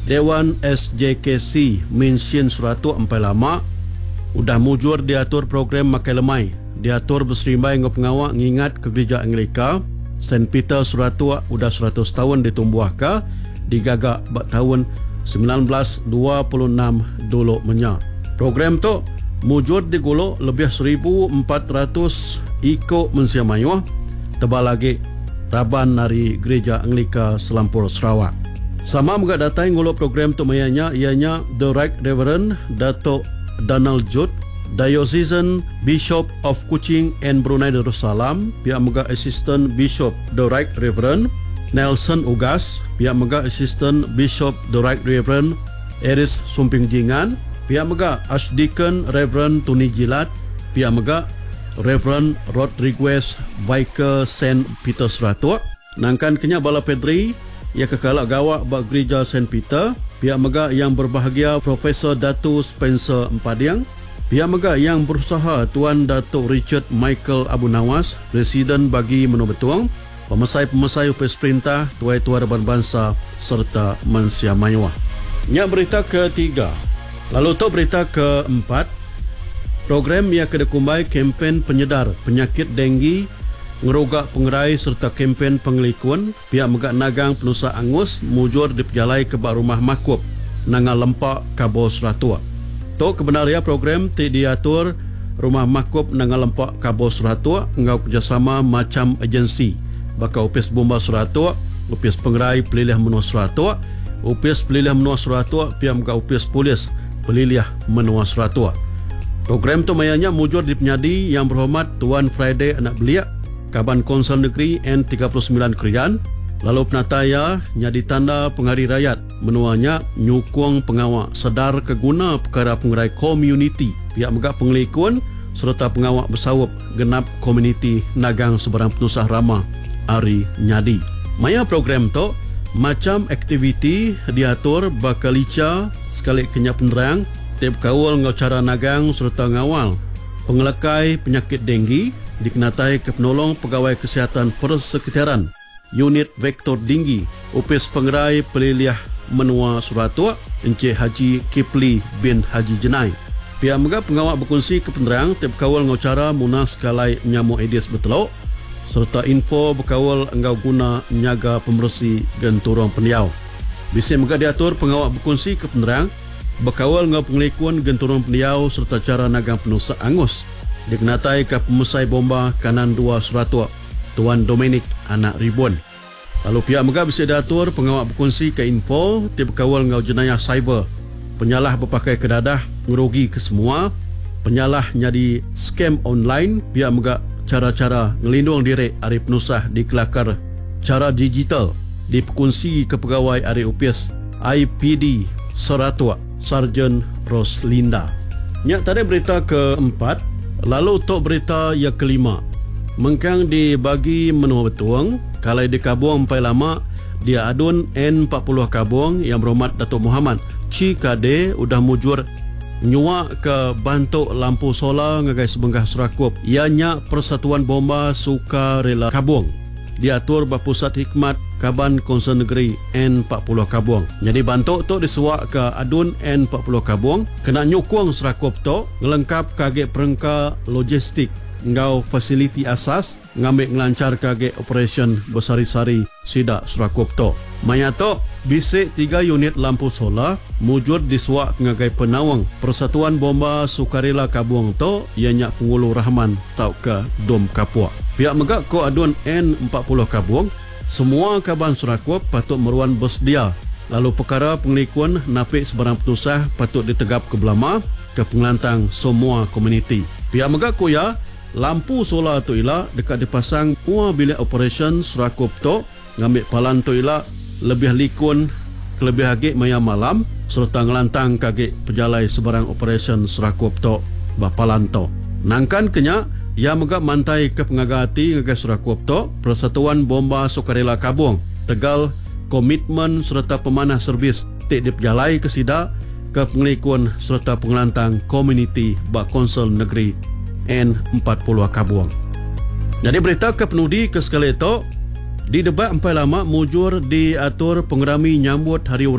Dewan SJKC mention suratuk empai lama udah mujur diatur program makai lemai, diatur berserimbai ngau pengawak ngingat ke gereja Anglika St. Peter suratuk udah 100 tahun ditumbuhkan digagak bak tahun 1926 dulu menya. Program tu mujur diguluk lebih 1,400 ikut mensia mayuh tebal lagi raban dari gereja Anglika Selampur Sarawak. Sama juga datai nguluk program tu mayanya ianya The Right Reverend Dato' Donald Judd, Diocesan Bishop of Kuching and Brunei Darussalam, pihak mega Assistant Bishop The Right Reverend Nelson Ugas, pihak mega Assistant Bishop The Right Reverend Eris Sumping Jingan, pihak mega Archdeacon Reverend Tuni Jilat, pihak mega Reverend Rodriguez Vicar St. Peter Suratuk, nangkan kenya bala pedri ia kekalak gawak bak gereja St. Peter, pihak mega yang berbahagia Profesor Datu Spencer Empadiang, pihak mega yang berusaha Tuan Datuk Richard Michael Abu Nawas, Presiden bagi Menua Betuang, pemesai-pemesai UPS Perintah, tuai-tuai Reban Bangsa serta Mensia Mayuah. Nya berita ketiga. Lalu tu berita keempat, program yang kedekumbai kempen penyedar penyakit denggi, ngerogak pengerai serta kempen pengelikuan, pihak megak nagang penusa angus mujur diperjalai ke bak rumah makup nanga lempak Kabo Seratua. To kebenaria program ti diatur rumah makup nanga lempak Kabo Seratua ngau kerjasama macam agensi bakal UPS Bomba Seratua, UPS pengerai pelilih menua Seratua, UPS pelilih menua Seratua, pihak megak UPS polis pelilih menua Seratua. Program tu mayanya mujur di penyadi yang berhormat Tuan Friday Anak Beliak Kaban Konsel Negeri N39 Krian, lalu penataya nyadi tanda penghari rakyat menuanya nyukung pengawak sedar keguna perkara pengerai komuniti pihak megak pengelikuan serta pengawak bersawap genap komuniti nagang sebarang penusah ramah ari nyadi. Maya program tu macam aktiviti diatur bakal lica sekali kenyap penerang tiap kawal ngau cara nagang serta ngawal pengelekai penyakit denggi dikenatai ke penolong pegawai kesihatan persekitaran unit vektor tinggi UPS Pengerai Peliliah Menua Suratuk Encik Haji Kipli bin Haji Jenai. Pihak megak pengawak berkongsi ke penerang tiap kawal ngau cara munas kalai nyamuk Aedes berteluk serta info berkawal engau guna menjaga pembersih dan turun pendiau. Bisa megak diatur pengawak berkongsi ke penerang berkawal ngau pengelikuan genturun pendiau serta cara nagang penusa angus dikenatai ke pemesai bomba kanan 2 Seratuk Tuan Dominic Anak Ribuan. Lalu pihak megak bisa diatur pengawak berkongsi ke info tiap berkawal ngau jenayah cyber penyalah berpakai kedadah ngerugi ke semua, penyalah nyadi scam online, pihak megak cara-cara ngelindung diri ari penusah di kelakar cara digital diperkongsi ke pegawai ari UPS IPD Seratuk Sarjan Roslinda. Nyak tadi berita keempat. Lalu untuk berita yang kelima, mengkang dibagi Menua Betuang kalai di Kabuang empai lama dia adun N40 Kabuang yang berhormat Datuk Muhammad Cikade udah mujur nyuak ke bantuk lampu solar ngagai sebenggah Serakup ianya Persatuan Bomba Sukarela Kabuang diatur berpusat hikmat Kaban Konsel Negeri N40 Kabuang. Jadi bantuk tu disuak ke adun N40 Kabuang kena nyukung Serakup tu ngelengkap kage perengka logistik ngau fasiliti asas ngambil ngelancar kage operation bersari-sari sidak Serakup tu. Maya tu bisik 3 unit lampu solar mujur disuak ngagai penawang Persatuan Bomba Sukarela Kabuang tu ianya Pengulu Rahman tau ke Dom Kapua. Pihak megak ko adun N40 Kabuang semua Kaban Serakup patut meruan bersedia. Lalu perkara pengelikuan napik sebarang penusah patut ditegap ke belama ke pengelantang semua komuniti. Pihak megak koya lampu solar tu ila dekat dipasang ua bilik operation Serakup tu ngambil palan tu ila lebih likun kelebih agik maya malam serta ngelantang kagik pejalai sebarang operation Serakup tu bapalan tu. Nangkan kenya ia megak mantai ke pengagati ngagai Serakup tu Persatuan Bomba Sukarela Kabuang tegal komitmen serta pemanah servis tik diperjalai ke sida ke pengelikuan serta pengelantang komuniti bak Konsel Negeri N40 Kabuang. Jadi berita ke penudi ke sekali itu di debat empai lama mujur diatur pengerami nyambut hari